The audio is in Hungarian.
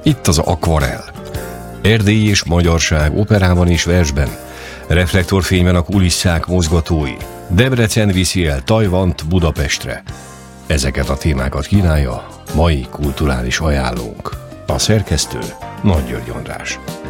Itt az Akvarell. Erdély és magyarság operában és versben, reflektorfényben a kulisszák mozgatói. Debrecen viszi el Tajvant Budapestre. Ezeket a témákat kínálja mai kulturális ajánlónk. A szerkesztő Nagy György András.